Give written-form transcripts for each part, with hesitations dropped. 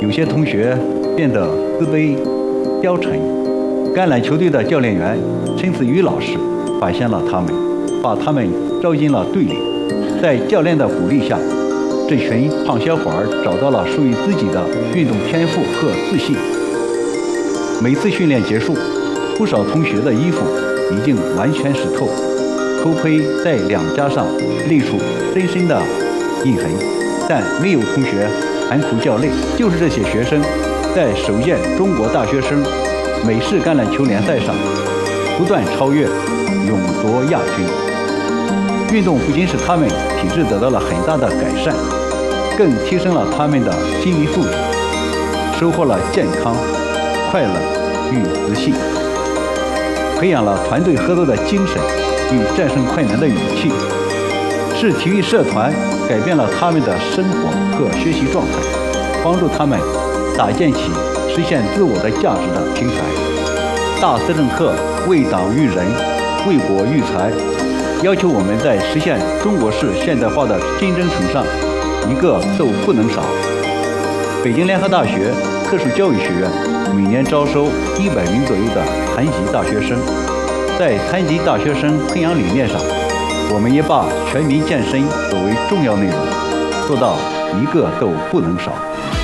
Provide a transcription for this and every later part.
有些同学变得自卑、消沉。橄榄球队的教练员陈思雨老师发现了他们，把他们招进了队里。在教练的鼓励下，这群胖小伙找到了属于自己的运动天赋和自信。每次训练结束，不少同学的衣服已经完全湿透，头盔在两颊上勒出深深的印痕，但没有同学喊苦叫累。就是这些学生在首届中国大学生美式橄榄球联赛上不断超越，勇夺亚军。运动不仅使他们体质得到了很大的改善，更提升了他们的心理素质，收获了健康、快乐与自信，培养了团队合作的精神与战胜困难的勇气，是体育社团改变了他们的生活和学习状态，帮助他们搭建起实现自我的价值的平台。大思政课为党育人，为国育才，要求我们在实现中国式现代化的新征程上一个都不能少。北京联合大学特殊教育学院每年招收100名左右的残疾大学生，在残疾大学生培养理念上，我们也把全民健身作为重要内容，做到一个都不能少。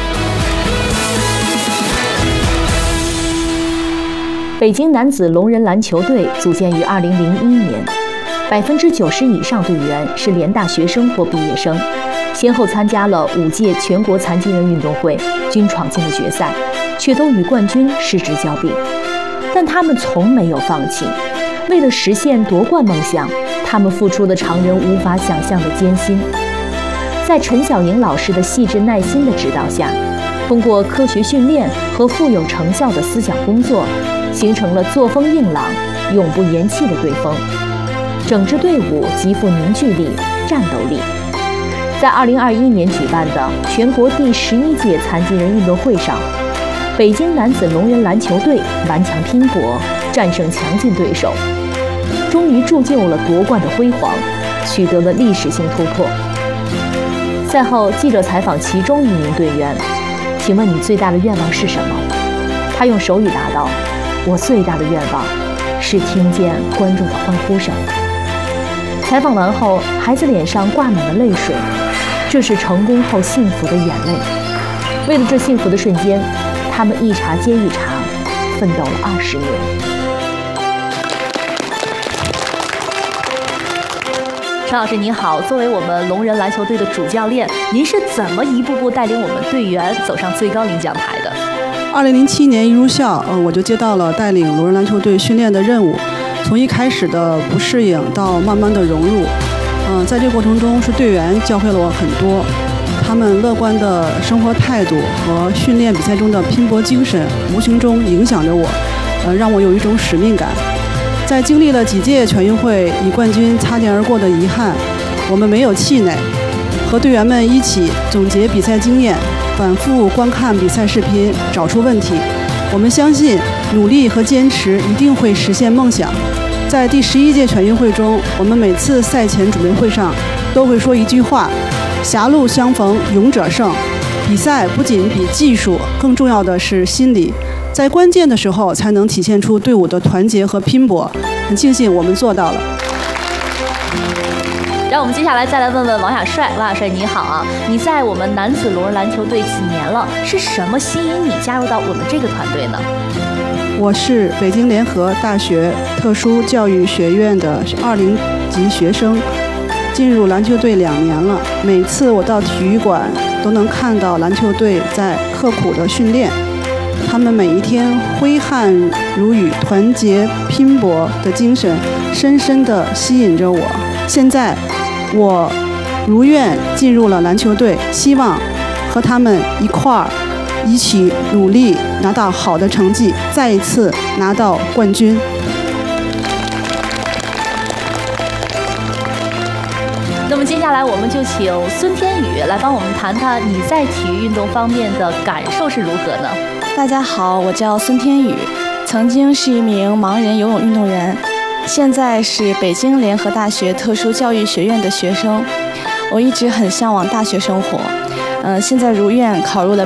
北京男子龙人篮球队组建于2001年，90%以上队员是联大学生或毕业生，先后参加了5届全国残疾人运动会，均闯进了决赛，却都与冠军失之交臂。但他们从没有放弃，为了实现夺冠梦想，他们付出了常人无法想象的艰辛。在陈晓莹老师的细致耐心的指导下，通过科学训练和富有成效的思想工作，形成了作风硬朗、永不言弃的队风。整支队伍极富凝聚力、战斗力。在2021年举办的全国第11届残疾人运动会上，北京男子龙人篮球队顽强拼搏，战胜强劲对手，终于铸就了夺冠的辉煌，取得了历史性突破。赛后，记者采访其中一名队员：“请问你最大的愿望是什么？”他用手语答道：“我最大的愿望是听见观众的欢呼声。”采访完后，孩子脸上挂满了泪水，这是成功后幸福的眼泪。为了这幸福的瞬间，他们一茬接一茬，奋斗了20年。陈老师您好，作为我们龙人篮球队的主教练，您是怎么一步步带领我们队员走上最高领奖台的 ？2007年一入校，我就接到了带领龙人篮球队训练的任务。从一开始的不适应到慢慢的融入，在这个过程中是队员教会了我很多，他们乐观的生活态度和训练比赛中的拼搏精神，无形中影响着我，让我有一种使命感。在经历了几届全运会与冠军擦肩而过的遗憾，我们没有气馁，和队员们一起总结比赛经验，反复观看比赛视频，找出问题。我们相信努力和坚持一定会实现梦想。在第11届全运会中，我们每次赛前准备会上都会说一句话：狭路相逢勇者胜。比赛不仅比技术，更重要的是心理，在关键的时候才能体现出队伍的团结和拼搏。很庆幸我们做到了。 让我们接下来再来问问王亚帅。王亚帅你好啊，你在我们男子龙人篮球队几年了？是什么吸引你加入到我们这个团队呢？ 我是北京联合大学特殊教育学院的20级学生，进入篮球队2年了。每次我到体育馆都能看到篮球队在刻苦的训练，他们每一天挥汗如雨、团结拼搏的精神深深地吸引着我。现在我如愿进入了篮球队，希望和他们一起努力，拿到好的成绩，再一次拿到冠军。 那么接下来我们就请孙天宇来帮我们谈谈你在体育运动方面的感受是如何呢？ 大家好，我叫孙天宇，曾经是一名盲人游泳运动员，现在是北京联合大学特殊教育学院的学生。我一直很向往大学生活，现在如愿考入了